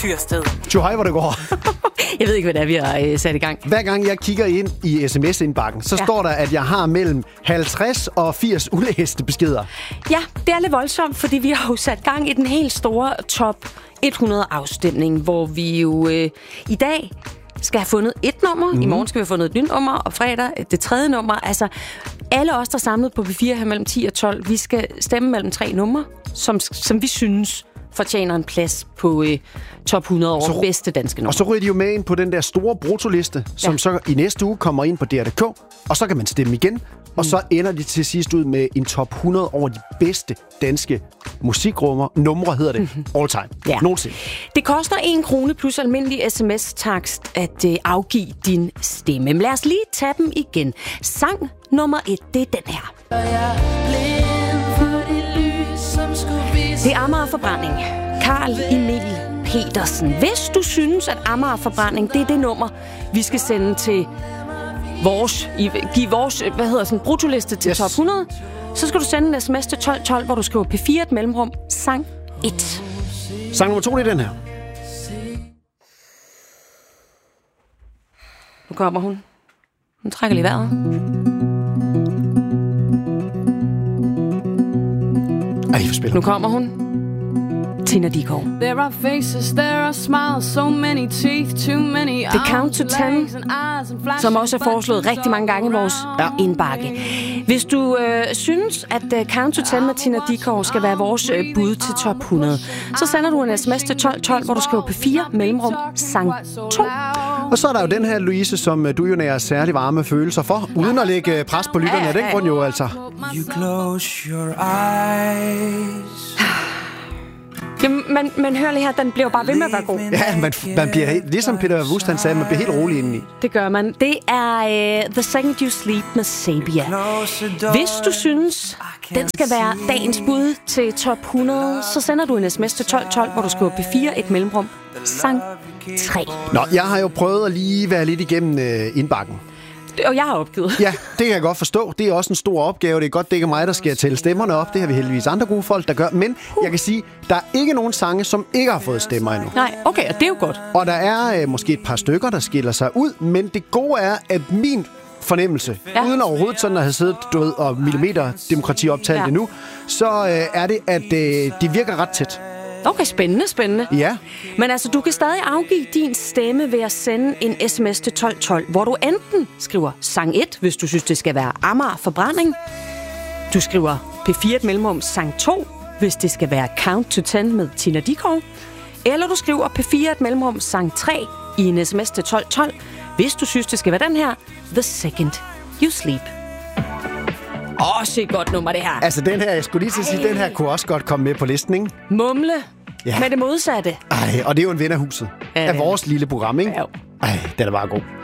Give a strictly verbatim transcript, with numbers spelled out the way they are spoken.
Tyrsted. Jo, hej, hvor det går. Jeg ved ikke, hvad det er, vi har øh, sat i gang. Hver gang jeg kigger ind i sms-indbakken, så ja. står der, at jeg har mellem halvtreds og firs ulæste beskeder. Ja, det er lidt voldsomt, fordi vi har jo sat gang i den helt store top hundrede-afstemning, hvor vi jo øh, i dag skal have fundet et nummer. Mm. I morgen skal vi have fundet et nyt nummer, og fredag det tredje nummer. Altså, alle os, der er samlet på P fire her mellem ti og tolv, vi skal stemme mellem tre numre, som, som vi synes fortjener en plads på øh, top hundrede over så, bedste danske nummer. Og så ryger de jo med ind på den der store brutoliste, som ja. så i næste uge kommer ind på D R punktum d k, og så kan man stemme igen, mm. og så ender de til sidst ud med en top hundrede over de bedste danske musikrummer. Numre hedder det. Mm-hmm. All time. Ja. Nogensinde. Det koster en krone plus almindelig sms-takst at øh, afgive din stemme. Men lad os lige tage dem igen. Sang nummer et, det er den her. Det er Amager Forbrænding. Carl Emil Petersen. Hvis du synes, at Amager Forbrænding, det er det nummer, vi skal sende til vores, give vores, hvad hedder sådan, brutoliste til yes. top hundrede, så skal du sende en sms til tolv tolv, hvor du skriver P fire et mellemrum, sang et. Sang nummer to, det er den her. Nu kommer hun. Hun trækker lige vejret. Ej, hvor spiller. Nu kommer hun. Tina Dickow. There are faces, there are smiles, so many teeth, too many. The Count to Ten, som også er foreslået rigtig mange gange i vores ja. indbakke. Hvis du øh, synes, at uh, Count to Ten med Tina Dickow skal være vores øh, bud til top hundrede, så sender du en sms til tolv tolv, hvor du skriver P fire mellemrum sang to. Og så er der jo den her, Louise, som du jo nærer særlig varme følelser for, uden at lægge pres på lytterne af den grund jo altså. You close your eyes. Jamen, man, man hører lige her, den bliver bare ved med at være god. Ja, man, man bliver, ligesom Peter Wust, han sagde, man bliver helt rolig indeni. Det gør man. Det er uh, The Second You Sleep med Sabia. Hvis du synes, den skal være dagens bud til top hundrede, så sender du en sms til tolv tolv, hvor du skriver P fire et mellemrum, sang tre. Nå, jeg har jo prøvet at lige være lidt igennem øh, indbakken. Og jeg har opgivet. Ja, det kan jeg godt forstå. Det er også en stor opgave. Det er godt, det ikke er mig, der skal tælle stemmerne op. Det har vi heldigvis andre gode folk, der gør. Men jeg kan sige, der er ikke nogen sange, som ikke har fået stemmer endnu. Nej, okay, og det er jo godt. Og der er øh, måske et par stykker, der skiller sig ud. Men det gode er, at min fornemmelse, ja. uden overhovedet sådan at have siddet, du ved, og millimeter demokrati optalt ja. endnu, så øh, er det, at øh, de virker ret tæt. Okay, spændende, spændende. Ja. Men altså, du kan stadig afgive din stemme ved at sende en sms til tolv tolv, hvor du enten skriver sang et, hvis du synes, det skal være Amager Forbrænding. Du skriver P fire et mellemrum sang to, hvis det skal være Count to Ten med Tina Dickow. Eller du skriver P fire et mellemrum sang tre i en sms til tolv tolv, hvis du synes, det skal være den her, The Second You Sleep. Også et godt nummer, det her. Altså, den her, jeg skulle lige til at sige, den her kunne også godt komme med på listen, ikke? Mumle ja. med det modsatte. Ej, og det er jo en ven af huset. Ja, af vores lille program, ikke? Ja. Ej, den er bare god.